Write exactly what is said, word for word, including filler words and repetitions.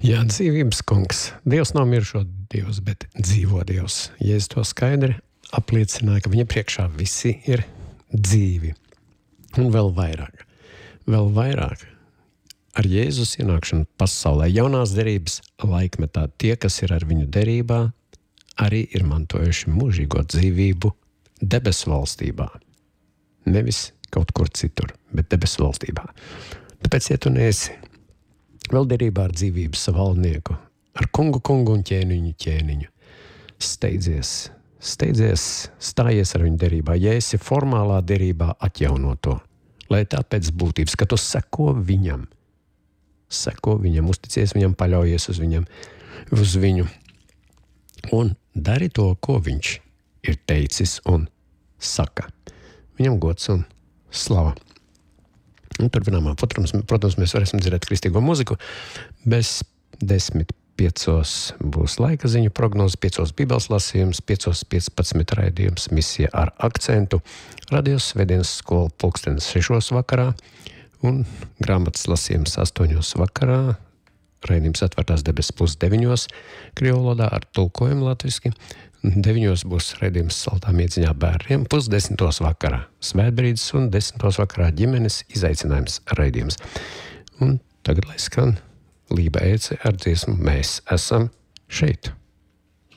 Jā, dzīvības kungs. Dievs nav mirušo Dievs, bet dzīvo Dievs. Jēzus to skaidri apliecināja, ka viņa priekšā visi ir dzīvi. Un vēl vairāk, vēl vairāk ar Jēzus ienākšanu pasaulē, jaunās derības laikmetā, tie, kas ir ar viņu derībā, arī ir mantojuši mūžīgo dzīvību debesu valstībā. Nevis kaut kur citur, bet debesu valstībā. Tāpēc, ja tu neesi vēl derībā ar dzīvības valdnieku, ar kungu kungu un ķēniņu ķēniņu, steidzies, steidzies, stājies ar viņu derībā, ja esi formālā derībā atjaunoto, lai tā pēc būtības, ka tu seko viņam, seko viņam, uzticies viņam, paļaujies uz viņam, uz viņu, un dari to, ko viņš ir teicis un saka. Viņam gods un slava. Un turpinājumā, protams, protams, mēs varēsim dzirdēt kristīgo muziku. Bez desmit piecos būs laika ziņu prognozes, piecos bībeles lasījums, piecos piecpadsmit raidījums misija ar akcentu, radios svētdienas skola pulkstenes sešos vakarā un grāmatas lasījums astoņos vakarā, raidījums atvērtās debesis pusdeviņos, krievu valodā ar tulkojumu latviski. Deviņos būs raidījums saltā mieciņā bērniem, pusdesmitos vakarā svētbrīdis un desmitos vakarā ģimenes izaicinājums raidījums. Un tagad, lai skan Lība Ēce ar dziesmu Mēs esam šeit.